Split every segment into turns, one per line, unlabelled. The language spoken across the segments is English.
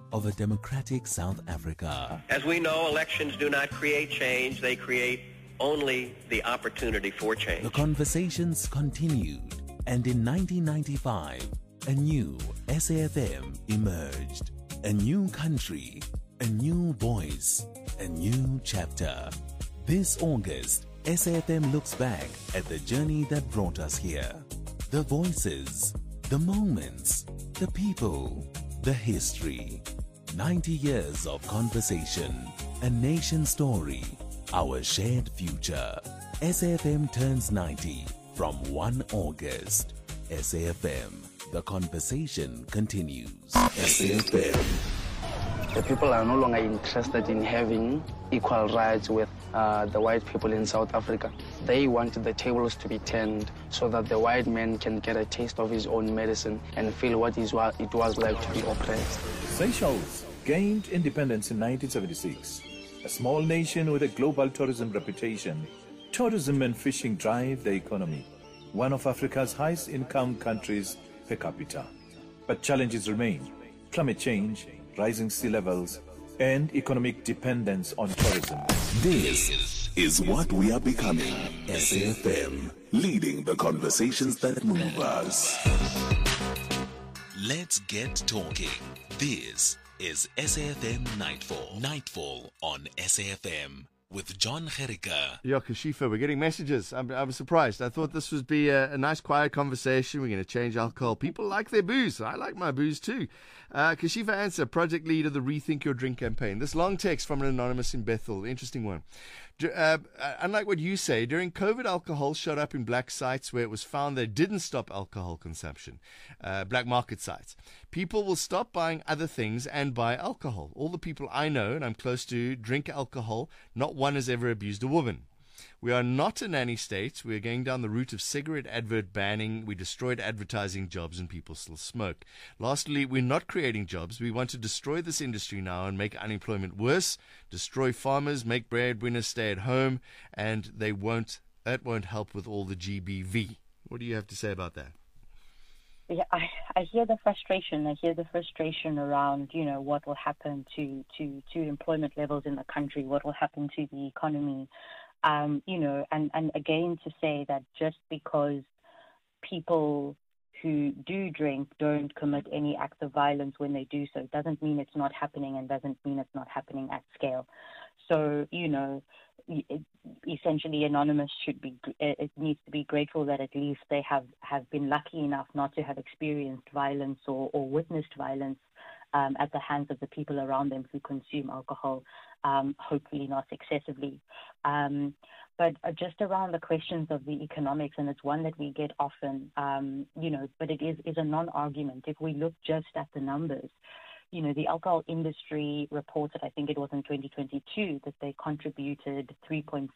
of a democratic South Africa.
As we know, elections do not create change, they create only the opportunity for change.
The conversations continued, and in 1995, a new SAFM emerged. A new country, a new voice, a new chapter. This August, SAFM looks back at the journey that brought us here. The voices, the moments, the people, the history. 90 years of conversation, a nation story, our shared future. SAFM turns 90 from 1 August. SAFM, the conversation continues. SAFM.
The people are no longer interested in having equal rights with the white people in South Africa. They want the tables to be turned so that the white man can get a taste of his own medicine and feel what it was like to be oppressed.
Seychelles gained independence in 1976. A small nation with a global tourism reputation, tourism and fishing drive the economy. One of Africa's highest income countries per capita. But challenges remain. Climate change, rising sea levels, and economic dependence on tourism.
This is what we are becoming. SAFM, leading the conversations that move us. Let's get talking. This is SAFM Nightfall. Nightfall on SAFM with John Gericke.
Yeah, Kashifa, we're getting messages. I'm surprised. I thought this would be a nice, quiet conversation. We're going to change alcohol. People like their booze. I like my booze too. Kashifa Answer, project lead of the Rethink Your Drink campaign. This long text from an anonymous in Bethel. Interesting one. Unlike what you say, during COVID, alcohol showed up in black sites where it was found they didn't stop alcohol consumption, black market sites. People will stop buying other things and buy alcohol. All the people I know and I'm close to drink alcohol. Not one has ever abused a woman. We are not a nanny state. We are going down the route of cigarette advert banning. We destroyed advertising jobs and people still smoke. Lastly, we're not creating jobs. We want to destroy this industry now and make unemployment worse, destroy farmers, make breadwinners stay at home, and that won't help with all the GBV. What do you have to say about that?
Yeah, I hear the frustration. I hear the frustration around, what will happen to employment levels in the country, what will happen to the economy. And again, to say that just because people who do drink don't commit any acts of violence when they do so doesn't mean it's not happening and doesn't mean it's not happening at scale. So, essentially Anonymous it needs to be grateful that at least they have been lucky enough not to have experienced violence or witnessed violence at the hands of the people around them who consume alcohol, hopefully not excessively. But just around the questions of the economics, and it's one that we get often, but it is a non-argument. If we look just at the numbers, the alcohol industry reported, I think it was in 2022, that they contributed 3.6%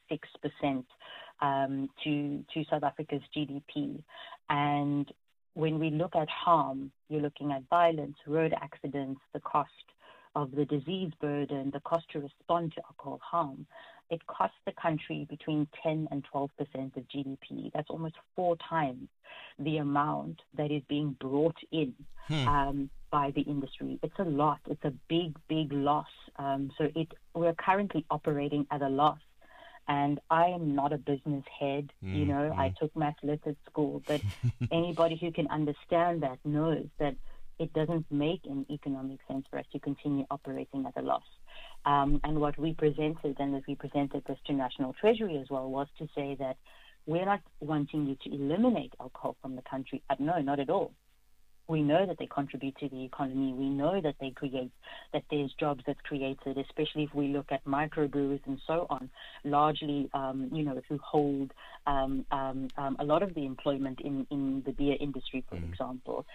to South Africa's GDP. And when we look at harm, you're looking at violence, road accidents, the cost of the disease burden, the cost to respond to alcohol harm. It costs the country between 10 and 12% of GDP. That's almost 4 times the amount that is being brought in by the industry. It's a lot. It's a big, big loss. We're currently operating at a loss. And I am not a business head, I took math lit at school, but anybody who can understand that knows that it doesn't make any economic sense for us to continue operating at a loss. And what we presented, and as we presented this to National Treasury as well, was to say that we're not wanting you to eliminate alcohol from the country. No, not at all. We know that they contribute to the economy. We know that that there's jobs that's created, especially if we look at microbrewers and so on, largely, who hold a lot of the employment in the beer industry, for example.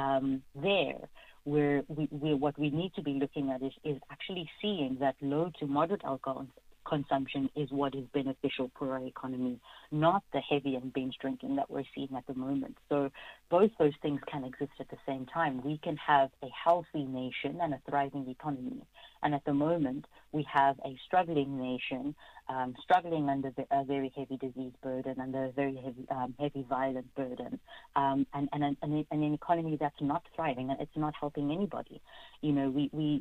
What we need to be looking at is actually seeing that low to moderate alcohol consumption is what is beneficial for our economy, not the heavy and binge drinking that we're seeing at the moment. So both those things can exist at the same time. We can have a healthy nation and a thriving economy. And at the moment, we have a struggling nation, struggling under a very heavy disease burden, under a very heavy violent burden, and an economy that's not thriving, and it's not helping anybody. We